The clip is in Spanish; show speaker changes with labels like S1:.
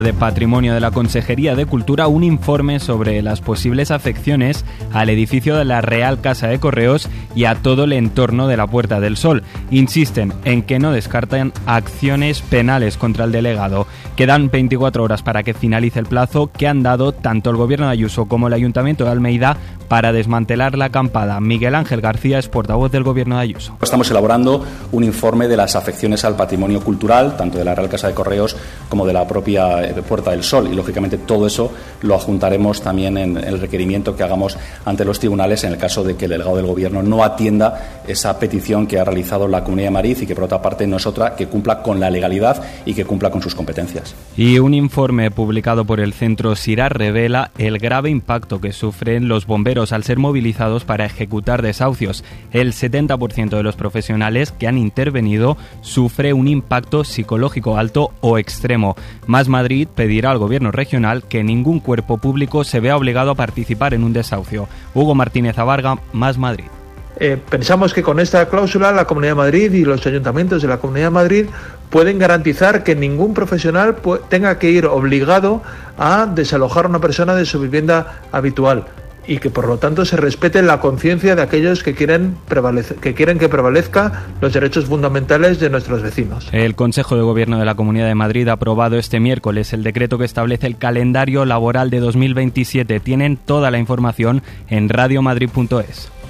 S1: de Patrimonio de la Consejería de Cultura un informe sobre las posibles afecciones al edificio de la Real Casa de Correos y a todo el entorno de la Puerta del Sol. Insisten en que no descartan acciones penales contra el delegado. Quedan 24 horas para que finalice el plazo que han dado tanto el Gobierno de Ayuso como el Ayuntamiento de Almeida para desmantelar la acampada. Miguel Ángel García es portavoz del Gobierno de Ayuso.
S2: Estamos elaborando un informe de las afecciones al patrimonio cultural, tanto de la Real Casa de Correos como de la propia Puerta del Sol, y lógicamente todo eso lo adjuntaremos también en el requerimiento que hagamos ante los tribunales en el caso de que el delegado del Gobierno no atienda esa petición que ha realizado la Comunidad de Madrid y que por otra parte no es otra que cumpla con la legalidad y que cumpla con sus competencias.
S1: Y un informe publicado por el Centro Sirar revela el grave impacto que sufren los bomberos al ser movilizados para ejecutar desahucios. El 70% de los profesionales que han intervenido sufre un impacto psicológico alto o extremo. Más Madrid pedirá al Gobierno regional que ningún cuerpo público se vea obligado a participar en un desahucio. Hugo Martínez Abarga, Más Madrid.
S3: Pensamos que con esta cláusula la Comunidad de Madrid y los ayuntamientos de la Comunidad de Madrid pueden garantizar que ningún profesional tenga que ir obligado a desalojar a una persona de su vivienda habitual y que por lo tanto se respete la conciencia de aquellos que quieren que prevalezcan los derechos fundamentales de nuestros vecinos.
S1: El Consejo de Gobierno de la Comunidad de Madrid ha aprobado este miércoles el decreto que establece el calendario laboral de 2027. Tienen toda la información en radiomadrid.es.